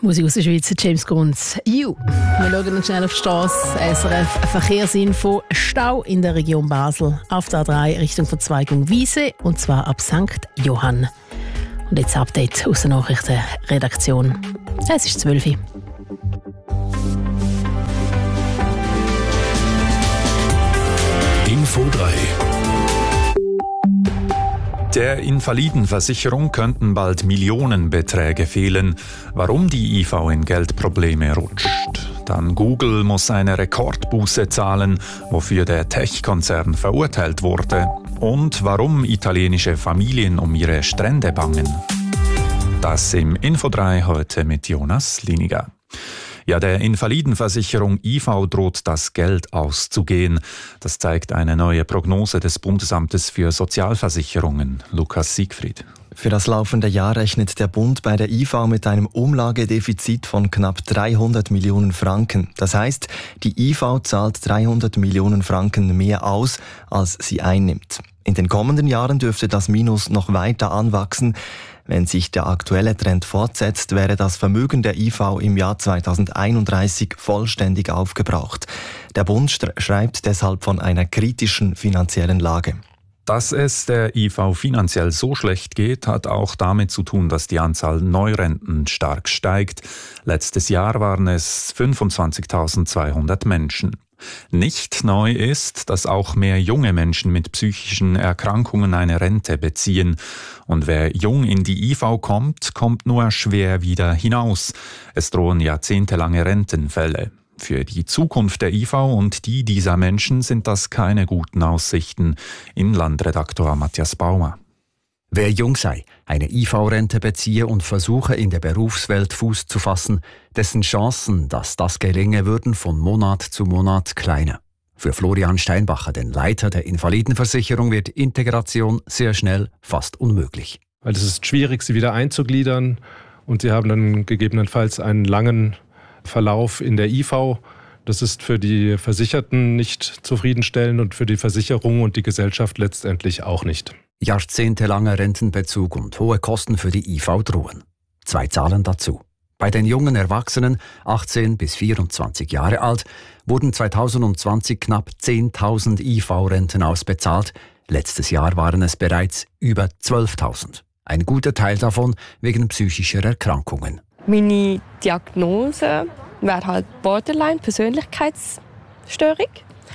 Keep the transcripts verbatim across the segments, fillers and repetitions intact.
Musik aus der Schweiz, James Guns, You. Wir schauen uns schnell auf die Strasse. S R F Verkehrsinfo. Stau in der Region Basel auf der A drei Richtung Verzweigung Wiese, und zwar ab Sankt Johann. Und jetzt Update aus der Nachrichtenredaktion. Es ist zwölf Uhr. Info drei. Der Invalidenversicherung könnten bald Millionenbeträge fehlen. Warum die I V in Geldprobleme rutscht. Dann Google muss eine Rekordbuße zahlen, wofür der Tech-Konzern verurteilt wurde. Und warum italienische Familien um ihre Strände bangen. Das im Info drei heute mit Jonas Liniger. Ja, der Invalidenversicherung I V droht das Geld auszugehen. Das zeigt eine neue Prognose des Bundesamtes für Sozialversicherungen. Lukas Siegfried. Für das laufende Jahr rechnet der Bund bei der I V mit einem Umlagedefizit von knapp dreihundert Millionen Franken. Das heißt, die I V zahlt dreihundert Millionen Franken mehr aus, als sie einnimmt. In den kommenden Jahren dürfte das Minus noch weiter anwachsen. Wenn sich der aktuelle Trend fortsetzt, wäre das Vermögen der I V im Jahr zweitausendeinunddreißig vollständig aufgebraucht. Der Bund schreibt deshalb von einer kritischen finanziellen Lage. Dass es der I V finanziell so schlecht geht, hat auch damit zu tun, dass die Anzahl Neurenten stark steigt. Letztes Jahr waren es fünfundzwanzigtausendzweihundert Menschen. Nicht neu ist, dass auch mehr junge Menschen mit psychischen Erkrankungen eine Rente beziehen. Und wer jung in die I V kommt, kommt nur schwer wieder hinaus. Es drohen jahrzehntelange Rentenfälle. Für die Zukunft der I V und die dieser Menschen sind das keine guten Aussichten. Inlandredaktor Matthias Baumer. Wer jung sei, eine I V-Rente beziehe und versuche, in der Berufswelt Fuß zu fassen, dessen Chancen, dass das gelinge, würden von Monat zu Monat kleiner. Für Florian Steinbacher, den Leiter der Invalidenversicherung, wird Integration sehr schnell fast unmöglich. Weil es ist schwierig, sie wieder einzugliedern, und sie haben dann gegebenenfalls einen langen Verlauf in der I V. Das ist für die Versicherten nicht zufriedenstellend und für die Versicherung und die Gesellschaft letztendlich auch nicht. Jahrzehntelanger Rentenbezug und hohe Kosten für die I V drohen. Zwei Zahlen dazu. Bei den jungen Erwachsenen, achtzehn bis vierundzwanzig Jahre alt, wurden zweitausendzwanzig knapp zehntausend I V-Renten ausbezahlt. Letztes Jahr waren es bereits über zwölftausend. Ein guter Teil davon wegen psychischer Erkrankungen. Meine Diagnose wäre halt Borderline, Persönlichkeitsstörung.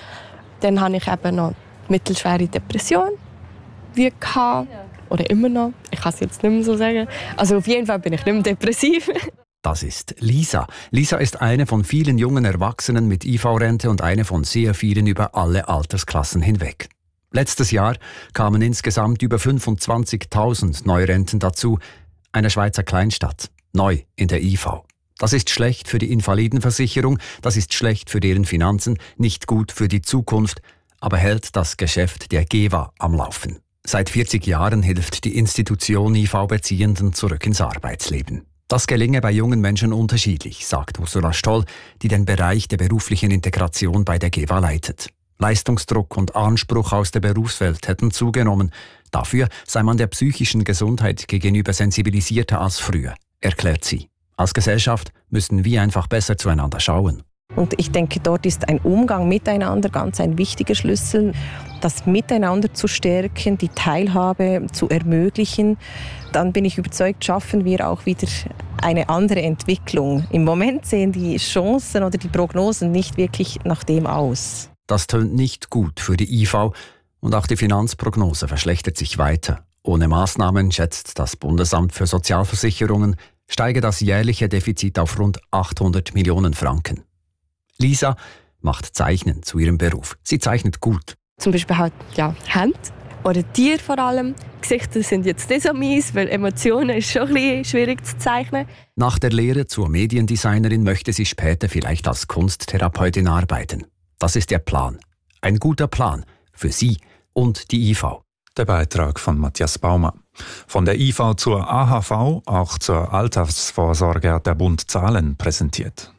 Dann habe ich eben noch mittelschwere Depression. Wie gehabt, oder immer noch, ich kann es jetzt nicht mehr so sagen. Also auf jeden Fall bin ich nicht mehr depressiv. Das ist Lisa. Lisa ist eine von vielen jungen Erwachsenen mit I V-Rente und eine von sehr vielen über alle Altersklassen hinweg. Letztes Jahr kamen insgesamt über fünfundzwanzigtausend Neurenten dazu, eine Schweizer Kleinstadt, neu in der I V. Das ist schlecht für die Invalidenversicherung, das ist schlecht für deren Finanzen, nicht gut für die Zukunft, aber hält das Geschäft der G E V A am Laufen. Seit vierzig Jahren hilft die Institution I V-Beziehenden zurück ins Arbeitsleben. Das gelinge bei jungen Menschen unterschiedlich, sagt Ursula Stoll, die den Bereich der beruflichen Integration bei der G E V A leitet. Leistungsdruck und Anspruch aus der Berufswelt hätten zugenommen. Dafür sei man der psychischen Gesundheit gegenüber sensibilisierter als früher, erklärt sie. Als Gesellschaft müssen wir einfach besser zueinander schauen. Und ich denke, dort ist ein Umgang miteinander ganz ein wichtiger Schlüssel, das Miteinander zu stärken, die Teilhabe zu ermöglichen. Dann bin ich überzeugt, schaffen wir auch wieder eine andere Entwicklung. Im Moment sehen die Chancen oder die Prognosen nicht wirklich nach dem aus. Das tönt nicht gut für die I V und auch die Finanzprognose verschlechtert sich weiter. Ohne Maßnahmen, schätzt das Bundesamt für Sozialversicherungen, steige das jährliche Defizit auf rund achthundert Millionen Franken. Lisa macht Zeichnen zu ihrem Beruf. Sie zeichnet gut. Zum Beispiel halt, ja, Hände oder Tiere vor allem. Gesichter sind jetzt nicht so mies, weil Emotionen ist schon ein bisschen schwierig zu zeichnen. Nach der Lehre zur Mediendesignerin möchte sie später vielleicht als Kunsttherapeutin arbeiten. Das ist der Plan. Ein guter Plan für sie und die I V. Der Beitrag von Matthias Baumer. Von der I V zur A H V, auch zur Altersvorsorge hat der Bund Zahlen präsentiert.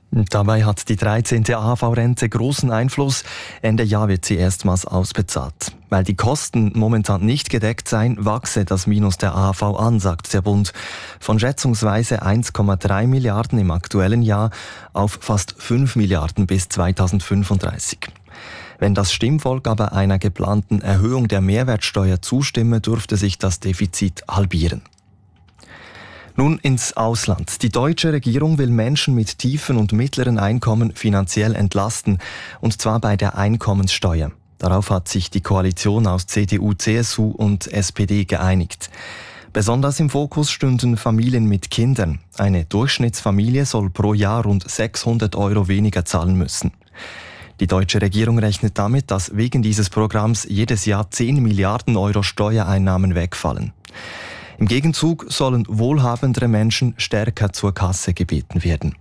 Dabei hat die dreizehnte A H V-Rente großen Einfluss. Ende Jahr wird sie erstmals ausbezahlt. Weil die Kosten momentan nicht gedeckt seien, wachse das Minus der A H V an, sagt der Bund. Von schätzungsweise eins Komma drei Milliarden im aktuellen Jahr auf fast fünf Milliarden bis zweitausendfünfunddreißig. Wenn das Stimmvolk aber einer geplanten Erhöhung der Mehrwertsteuer zustimme, dürfte sich das Defizit halbieren. Nun ins Ausland. Die deutsche Regierung will Menschen mit tiefen und mittleren Einkommen finanziell entlasten, und zwar bei der Einkommenssteuer. Darauf hat sich die Koalition aus C D U, C S U und S P D geeinigt. Besonders im Fokus stünden Familien mit Kindern. Eine Durchschnittsfamilie soll pro Jahr rund sechshundert Euro weniger zahlen müssen. Die deutsche Regierung rechnet damit, dass wegen dieses Programms jedes Jahr zehn Milliarden Euro Steuereinnahmen wegfallen. Im Gegenzug sollen wohlhabendere Menschen stärker zur Kasse gebeten werden.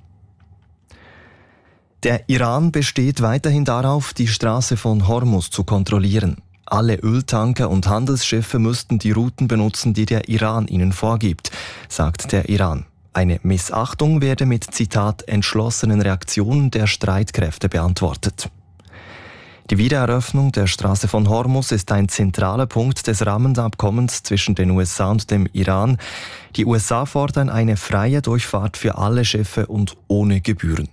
Der Iran besteht weiterhin darauf, die Straße von Hormuz zu kontrollieren. Alle Öltanker und Handelsschiffe müssten die Routen benutzen, die der Iran ihnen vorgibt, sagt der Iran. Eine Missachtung werde mit, Zitat, entschlossenen Reaktionen der Streitkräfte beantwortet. Die Wiedereröffnung der Straße von Hormuz ist ein zentraler Punkt des Rahmenabkommens zwischen den U S A und dem Iran. Die U S A fordern eine freie Durchfahrt für alle Schiffe und ohne Gebühren.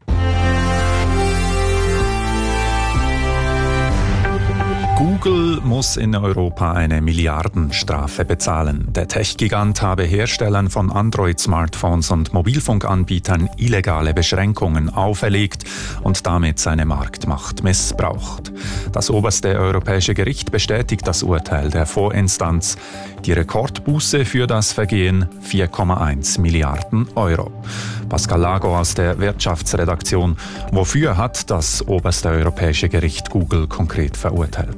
Google muss in Europa eine Milliardenstrafe bezahlen. Der Tech-Gigant habe Herstellern von Android-Smartphones und Mobilfunkanbietern illegale Beschränkungen auferlegt und damit seine Marktmacht missbraucht. Das oberste europäische Gericht bestätigt das Urteil der Vorinstanz. Die Rekordbuße für das Vergehen vier Komma eins Milliarden Euro. Pascal Lago aus der Wirtschaftsredaktion. Wofür hat das oberste europäische Gericht Google konkret verurteilt?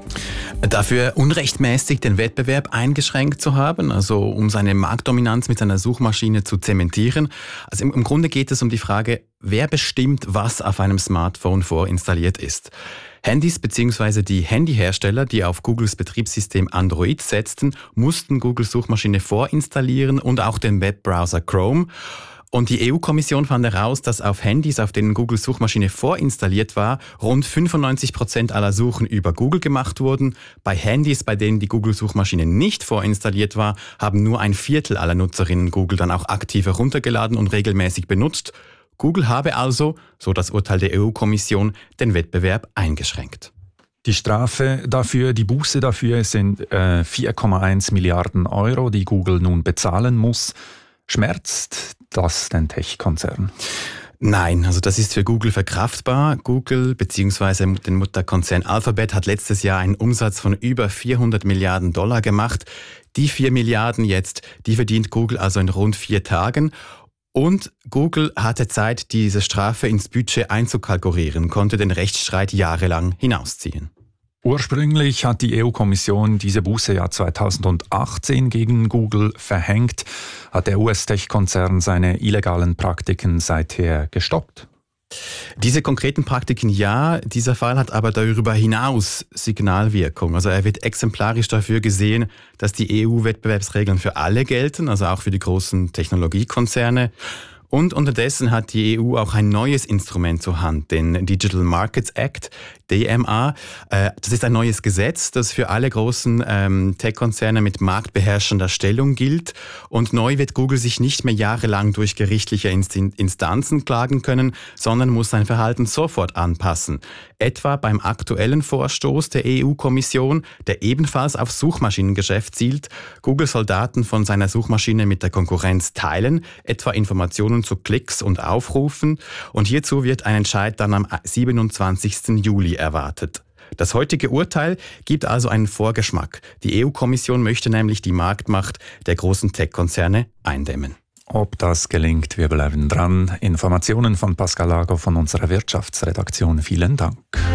Dafür unrechtmäßig den Wettbewerb eingeschränkt zu haben, also um seine Marktdominanz mit seiner Suchmaschine zu zementieren. Also im, im Grunde geht es um die Frage, wer bestimmt, was auf einem Smartphone vorinstalliert ist. Handys bzw. die Handyhersteller, die auf Googles Betriebssystem Android setzten, mussten Googles Suchmaschine vorinstallieren und auch den Webbrowser Chrome. Und die E U-Kommission fand heraus, dass auf Handys, auf denen Googles Suchmaschine vorinstalliert war, rund fünfundneunzig Prozent aller Suchen über Google gemacht wurden. Bei Handys, bei denen die Google-Suchmaschine nicht vorinstalliert war, haben nur ein Viertel aller Nutzerinnen Google dann auch aktiv heruntergeladen und regelmäßig benutzt. Google habe also, so das Urteil der E U-Kommission, den Wettbewerb eingeschränkt. Die Strafe dafür, die Buße dafür sind äh, vier Komma eins Milliarden Euro, die Google nun bezahlen muss. Schmerzt das den Tech-Konzern? Nein, also das ist für Google verkraftbar. Google bzw. den Mutterkonzern Alphabet hat letztes Jahr einen Umsatz von über vierhundert Milliarden Dollar gemacht. Die vier Milliarden jetzt, die verdient Google also in rund vier Tagen. Und Google hatte Zeit, diese Strafe ins Budget einzukalkulieren, konnte den Rechtsstreit jahrelang hinausziehen. Ursprünglich hat die E U-Kommission diese Buße ja zweitausendachtzehn gegen Google verhängt. Hat der U S-Tech-Konzern seine illegalen Praktiken seither gestoppt? Diese konkreten Praktiken ja, dieser Fall hat aber darüber hinaus Signalwirkung. Also er wird exemplarisch dafür gesehen, dass die E U-Wettbewerbsregeln für alle gelten, also auch für die großen Technologiekonzerne. Und unterdessen hat die E U auch ein neues Instrument zur Hand, den Digital Markets Act, D M A. Das ist ein neues Gesetz, das für alle großen ähm, Tech-Konzerne mit marktbeherrschender Stellung gilt. Und neu wird Google sich nicht mehr jahrelang durch gerichtliche Instanzen klagen können, sondern muss sein Verhalten sofort anpassen. Etwa beim aktuellen Vorstoß der E U-Kommission, der ebenfalls auf Suchmaschinengeschäft zielt. Google soll Daten von seiner Suchmaschine mit der Konkurrenz teilen, etwa Informationen zu Klicks und Aufrufen. Und hierzu wird ein Entscheid dann am siebenundzwanzigsten Juli erwartet. Das heutige Urteil gibt also einen Vorgeschmack. Die E U-Kommission möchte nämlich die Marktmacht der großen Tech-Konzerne eindämmen. Ob das gelingt, wir bleiben dran. Informationen von Pascal Lago von unserer Wirtschaftsredaktion. Vielen Dank.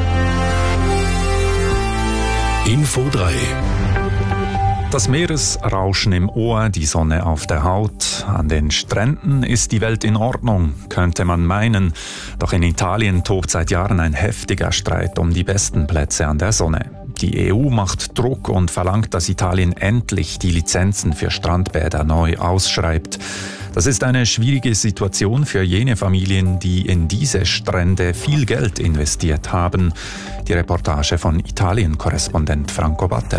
Info drei. Das Meeresrauschen im Ohr, die Sonne auf der Haut. An den Stränden ist die Welt in Ordnung, könnte man meinen. Doch in Italien tobt seit Jahren ein heftiger Streit um die besten Plätze an der Sonne. Die E U macht Druck und verlangt, dass Italien endlich die Lizenzen für Strandbäder neu ausschreibt. Das ist eine schwierige Situation für jene Familien, die in diese Strände viel Geld investiert haben. Die Reportage von Italien-Korrespondent Franco Battel.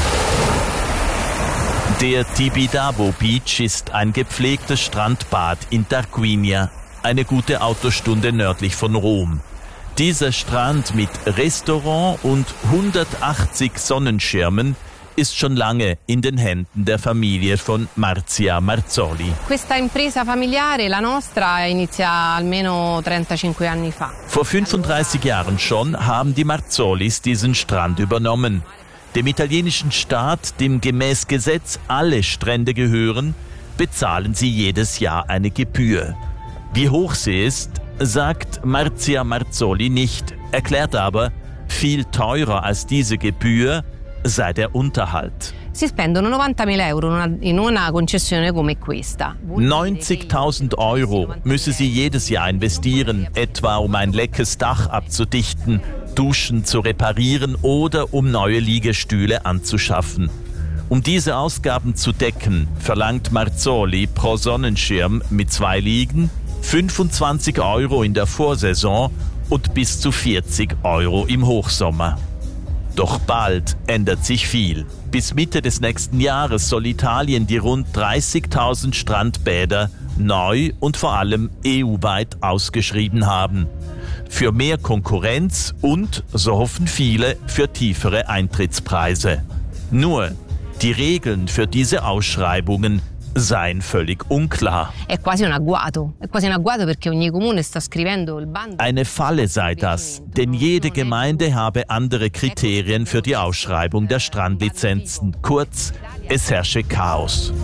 Der Tibidabo Beach ist ein gepflegtes Strandbad in Tarquinia, eine gute Autostunde nördlich von Rom. Dieser Strand mit Restaurant und hundertachtzig Sonnenschirmen ist schon lange in den Händen der Familie von Marzia Marzoli. Questa impresa familiare, la nostra, inizia almeno trentacinque anni fa. Vor fünfunddreißig Jahren schon haben die Marzolis diesen Strand übernommen. Dem italienischen Staat, dem gemäß Gesetz alle Strände gehören, bezahlen sie jedes Jahr eine Gebühr. Wie hoch sie ist, sagt Marzia Marzoli nicht, erklärt aber, viel teurer als diese Gebühr sei der Unterhalt. Si spendono novantamila euro in una concessione come questa. neunzigtausend Euro müsse sie jedes Jahr investieren, etwa um ein leckes Dach abzudichten, Duschen zu reparieren oder um neue Liegestühle anzuschaffen. Um diese Ausgaben zu decken, verlangt Marzoli pro Sonnenschirm mit zwei Liegen fünfundzwanzig Euro in der Vorsaison und bis zu vierzig Euro im Hochsommer. Doch bald ändert sich viel. Bis Mitte des nächsten Jahres soll Italien die rund dreißigtausend Strandbäder neu und vor allem E U-weit ausgeschrieben haben. Für mehr Konkurrenz und, so hoffen viele, für tiefere Eintrittspreise. Nur, die Regeln für diese Ausschreibungen seien völlig unklar. È quasi un agguato, è quasi un agguato perché ogni comune sta scrivendo il bando. Eine Falle sei das, denn jede Gemeinde habe andere Kriterien für die Ausschreibung der Strandlizenzen. Kurz, es herrsche Chaos.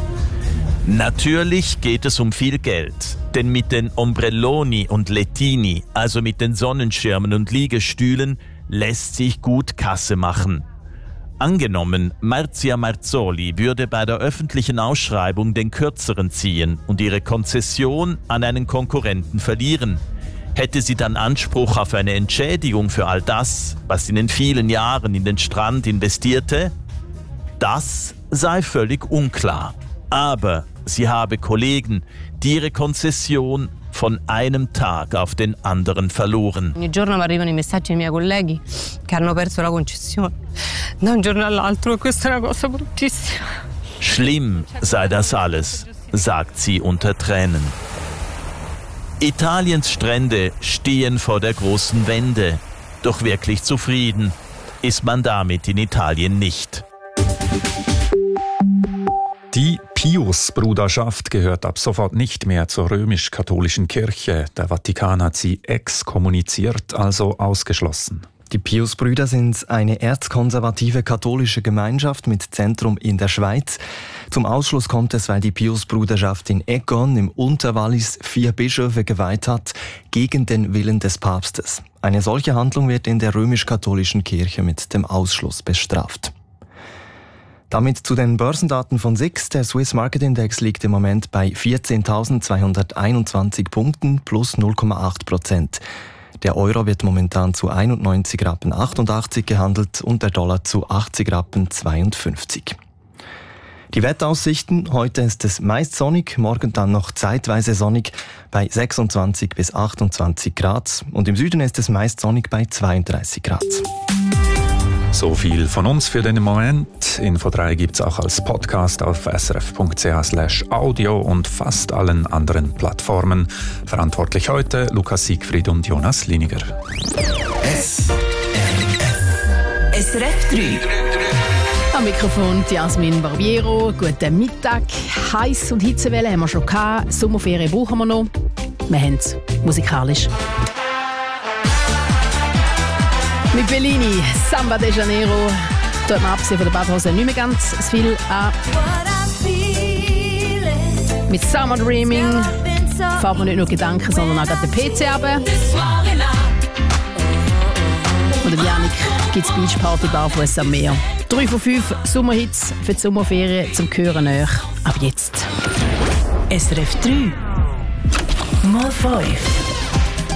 Natürlich geht es um viel Geld, denn mit den Ombrelloni und Lettini, also mit den Sonnenschirmen und Liegestühlen, lässt sich gut Kasse machen. Angenommen, Marzia Marzoli würde bei der öffentlichen Ausschreibung den Kürzeren ziehen und ihre Konzession an einen Konkurrenten verlieren. Hätte sie dann Anspruch auf eine Entschädigung für all das, was sie in den vielen Jahren in den Strand investierte? Das sei völlig unklar. Aber sie habe Kollegen, die ihre Konzession von einem Tag auf den anderen verloren. Ogni giorno mi arrivano i messaggi dei miei colleghi che hanno perso la concessione da un giorno all'altro e questa è una cosa bruttissima. Schlimm sei das alles, sagt sie unter Tränen. Italiens Strände stehen vor der großen Wende. Doch wirklich zufrieden ist man damit in Italien nicht. Die Pius-Bruderschaft gehört ab sofort nicht mehr zur römisch-katholischen Kirche. Der Vatikan hat sie exkommuniziert, also ausgeschlossen. Die Pius-Brüder sind eine erzkonservative katholische Gemeinschaft mit Zentrum in der Schweiz. Zum Ausschluss kommt es, weil die Pius-Bruderschaft in Egon im Unterwallis vier Bischöfe geweiht hat, gegen den Willen des Papstes. Eine solche Handlung wird in der römisch-katholischen Kirche mit dem Ausschluss bestraft. Damit zu den Börsendaten von S I X. Der Swiss Market Index liegt im Moment bei vierzehntausendzweihunderteinundzwanzig Punkten plus null Komma acht Prozent. Der Euro wird momentan zu einundneunzig Rappen achtundachtzig gehandelt und der Dollar zu achtzig Rappen zweiundfünfzig. Die Wetteraussichten: Heute ist es meist sonnig, morgen dann noch zeitweise sonnig bei sechsundzwanzig bis achtundzwanzig Grad und im Süden ist es meist sonnig bei zweiunddreißig Grad. So viel von uns für den Moment. Info drei gibt es auch als Podcast auf srf punkt c h slash audio und fast allen anderen Plattformen. Verantwortlich heute Lukas Siegfried und Jonas Liniger. S R F S R F drei. Am Mikrofon Jasmin Barbiero. Guten Mittag. Heiß und Hitzewelle haben wir schon gehabt. Sommerferien brauchen wir noch. Wir haben es musikalisch. Mit Bellini, Samba de Janeiro, tut man abgesehen von der Badhose nicht mehr ganz viel an. Mit Summer Dreaming fährt man nicht nur Gedanken, sondern auch den P C runter. Und dem Janik gibt es Beachparty Barfuss am Meer. Drei von fünf Sommerhits für die Sommerferien zum Hören nach. Ab jetzt. S R F drei mal fünf.